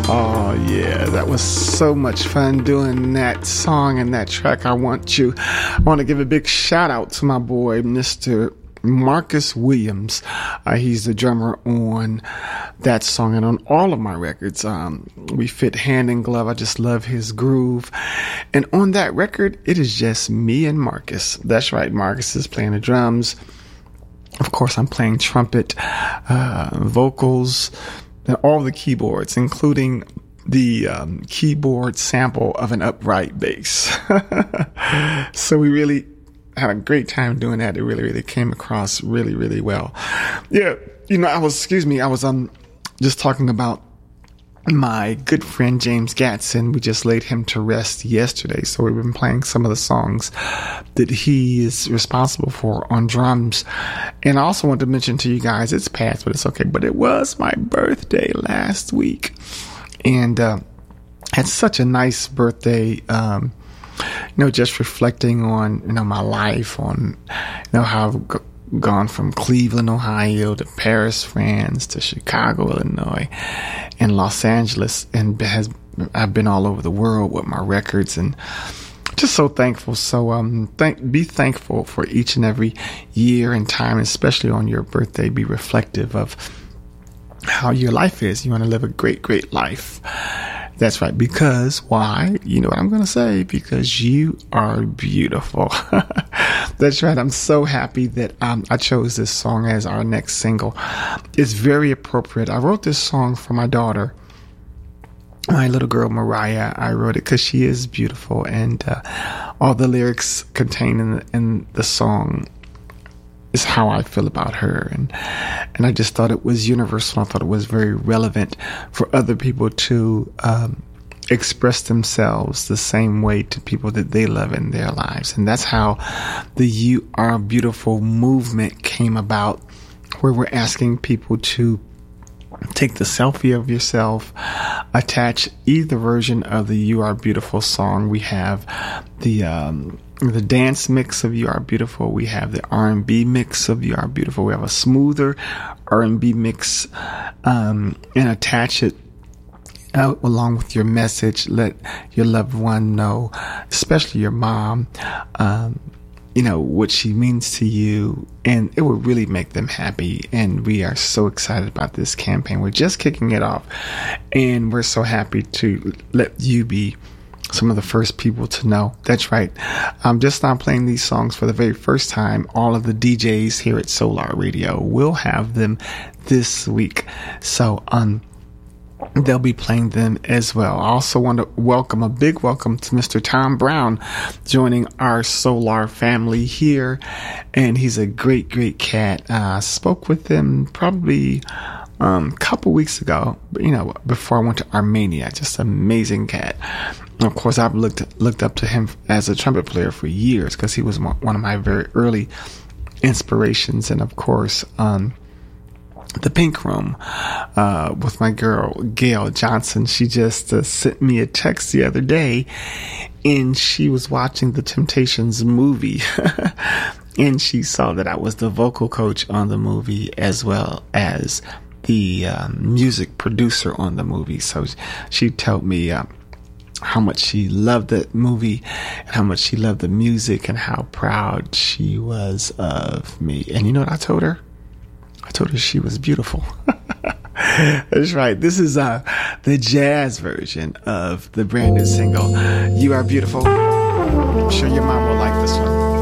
Oh, yeah, that was so much fun doing that song and that track. I want to give a big shout out to my boy, Mr. Marcus Williams. He's the drummer on that song and on all of my records. We fit hand in glove. I just love his groove. And on that record, it is just me and Marcus. That's right. Marcus is playing the drums. Of course, I'm playing trumpet, vocals, and all the keyboards, including the keyboard sample of an upright bass. So we really had a great time doing that. It really, really came across really, really well. Yeah, I was just talking about my good friend James Gatson. We just laid him to rest yesterday, so we've been playing some of the songs that he is responsible for on drums. And I also want to mention to you guys, it's past, but it's okay, but it was my birthday last week, and had such a nice birthday. Just reflecting on my life, on how I've gone from Cleveland, Ohio, to Paris, France, to Chicago, Illinois, and Los Angeles, and I've been all over the world with my records, and just so thankful. So be thankful for each and every year and time, especially on your birthday. Be reflective of how your life is. You want to live a great, great life. That's right. Because why? You know what I'm going to say? Because you are beautiful. That's right. I'm so happy that I chose this song as our next single. It's very appropriate. I wrote this song for my daughter, my little girl Mariah. I wrote it because she is beautiful, and all the lyrics contained in the song is how I feel about her, and I just thought it was universal. I thought it was very relevant for other people to express themselves the same way to people that they love in their lives. And that's how the You Are Beautiful movement came about, where we're asking people to take the selfie of yourself, attach either version of the You Are Beautiful song. We have the dance mix of You Are Beautiful. We have the R&B mix of You Are Beautiful. We have a smoother R&B mix, and attach it along with your message. Let your loved one know, especially your mom, what she means to you, and it will really make them happy. And we are so excited about this campaign. We're just kicking it off, and we're so happy to let you be some of the first people to know. That's right. I'm just not playing these songs for the very first time. All of the DJs here at Solar Radio will have them this week. So, they'll be playing them as well. I also want to a big welcome to Mr. Tom Brown joining our Solar family here. And he's a great, great cat. Spoke with him probably a couple weeks ago, before I went to Armenia. Just amazing cat. Of course, I've looked up to him as a trumpet player for years, because he was one of my very early inspirations. And of course, the Pink Room with my girl Gail Johnson. She just sent me a text the other day, and she was watching the Temptations movie, and she saw that I was the vocal coach on the movie as well as the music producer on the movie. So she told me how much she loved that movie, and how much she loved the music, and how proud she was of me. And you know what I told her? I told her she was beautiful. That's right. This is the jazz version of the brand new single, You Are Beautiful. I'm sure your mom will like this one.